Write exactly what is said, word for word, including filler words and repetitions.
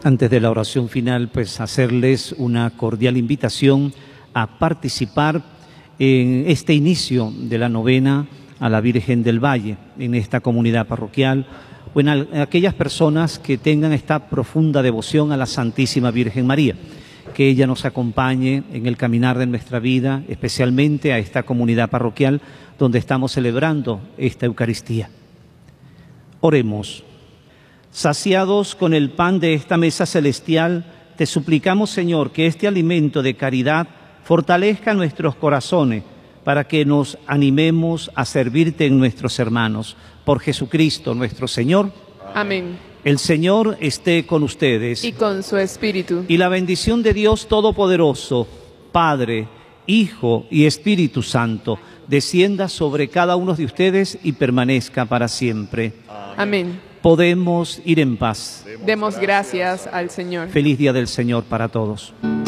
Antes de la oración final, pues hacerles una cordial invitación a participar en este inicio de la novena a la Virgen del Valle, en esta comunidad parroquial, o en aquellas personas que tengan esta profunda devoción a la Santísima Virgen María. Que ella nos acompañe en el caminar de nuestra vida, especialmente a esta comunidad parroquial donde estamos celebrando esta Eucaristía. Oremos. Saciados con el pan de esta mesa celestial, te suplicamos, Señor, que este alimento de caridad fortalezca nuestros corazones para que nos animemos a servirte en nuestros hermanos. Por Jesucristo nuestro Señor. Amén. El Señor esté con ustedes. Y con su espíritu. Y la bendición de Dios Todopoderoso, Padre, Hijo y Espíritu Santo, descienda sobre cada uno de ustedes y permanezca para siempre. Amén. Podemos ir en paz. Demos gracias al Señor. Feliz día del Señor para todos.